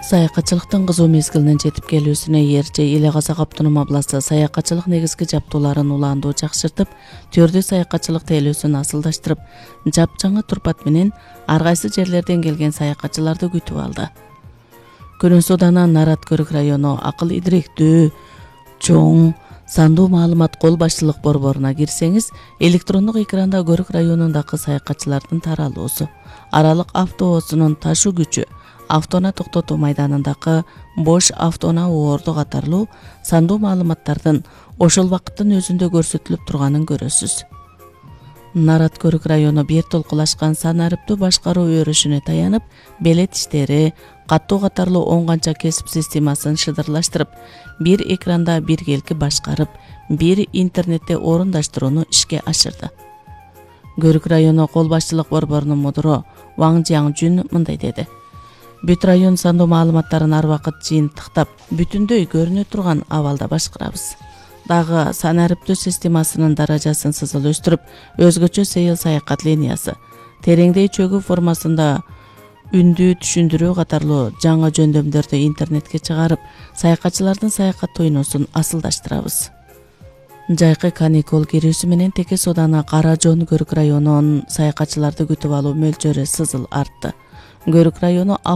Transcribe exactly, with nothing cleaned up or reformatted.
Саякатчылыктын кызуу мезгилинин жетип келүүсүнө ээрчи Эле Казак автоном областы саякатчылык негизги жаптууларын улаандуу жакшыртып, төрдүү саякатчылык тейлөөсүн асылдаштырып, жапжаңы турпат менен ар кайсы жерлерден келген саякатчыларды күтүп алды. Күнү Судана Нарат Көрүк району акыл идиректүү чоң сандуу маалымат кол башчылык борборуна кирсеңиз, электрондук экранда Көрүк районундагы саякатчылардын таралуусу, аралык автобусунун ташуу күчү, автоунаа токтотуу майданындагы бош автоунаа оорду катарлуу сандуу маалыматтардын ошол убакыттын өзүндө көрсөтүлүп турганын көрөсүз. Нарат Көрүк району бир толкулашкан санариптүү башкаруу өрүшүнө таянып, белет иштери, каттоо катарлуу он канча кесип системасын шыдырлаштырып, бир экранда биргелки башкарып, бир интернетте орундаштырууну ишке ашырды. Көрүк району кол башчылык борборунун мудуру Ваң Жиаң Жүн мындай деди: Бүт район сандуу маалыматтарын ар убакыт жыйынтыктап, бүтүндөй көрүнө турган абалда башкарабыз. Дагы санариптүү системасынын даражасын сызыл өстүрүп, өзгөчө сейил саякат линиясы, тереңдей чөгүү формасында үндүү түшүндүрүү катарлуу жаңы жөндөмдөрдү интернетке чыгарып, саякатчылардын саякат тойносун асылдаштырабыз. Жайкы каникул кирүүсү менен Теке Судана Кара Жоон Көрүк районунун саякатчыларды күтүп алуу мөлчөрү сызыл артты. Көрүк району